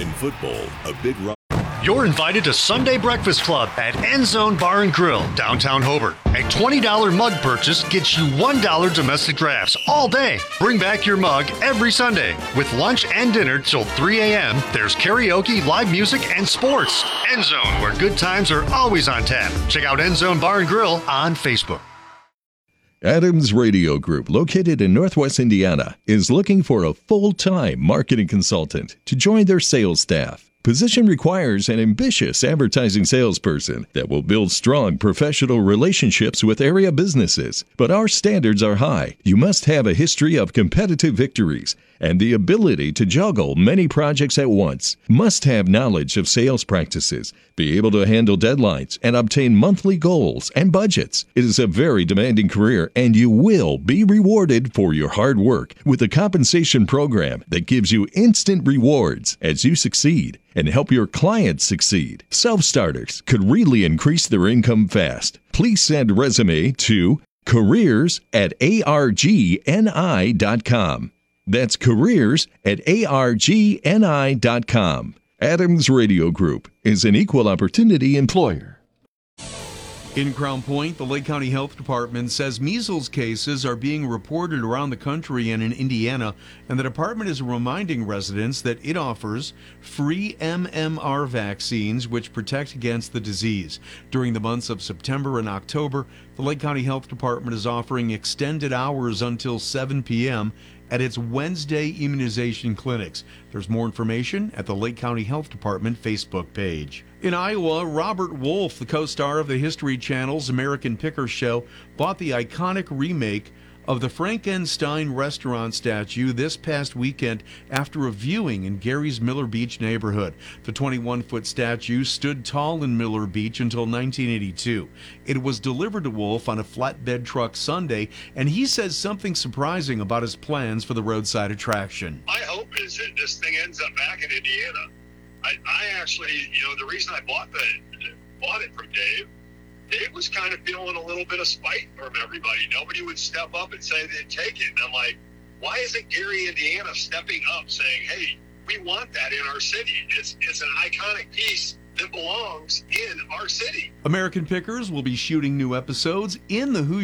In football, a big You're invited to Sunday Breakfast Club at End Zone Bar and Grill, downtown Hobart. A $20 mug purchase gets you $1 domestic drafts all day. Bring back your mug every Sunday. With lunch and dinner till 3 a.m., there's karaoke, live music, and sports. End Zone, where good times are always on tap. Check out End Zone Bar and Grill on Facebook. Adams Radio Group, located in Northwest Indiana, is looking for a full-time marketing consultant to join their sales staff. Position requires an ambitious advertising salesperson that will build strong professional relationships with area businesses. But our standards are high. You must have a history of competitive victories and the ability to juggle many projects at once. Must have knowledge of sales practices, be able to handle deadlines, and obtain monthly goals and budgets. It is a very demanding career, and you will be rewarded for your hard work with a compensation program that gives you instant rewards as you succeed and help your clients succeed. Self-starters could really increase their income fast. Please send a resume to careers@argni.com. That's careers@argni.com. Adams Radio Group is an equal opportunity employer. In Crown Point, the Lake County Health Department says measles cases are being reported around the country and in Indiana, and the department is reminding residents that it offers free MMR vaccines which protect against the disease. During the months of September and October, the Lake County Health Department is offering extended hours until 7 p.m. at its Wednesday immunization clinics. There's more information at the Lake County Health Department Facebook page. In Iowa, Robert Wolf, the co-star of the History Channel's American Pickers show, bought the iconic remake of the Frankenstein restaurant statue this past weekend after a viewing in Gary's Miller Beach neighborhood. The 21-foot statue stood tall in Miller Beach until 1982. It was delivered to Wolf on a flatbed truck Sunday, and he says something surprising about his plans for the roadside attraction. My hope is that this thing ends up back in Indiana. I actually, the reason I bought it from Dave was kind of feeling a little bit of spite from everybody. Nobody would step up and say they'd take it. And I'm like, why isn't Gary, Indiana stepping up saying, hey, we want that in our city? It's an iconic piece that belongs in our city. American Pickers will be shooting new episodes in the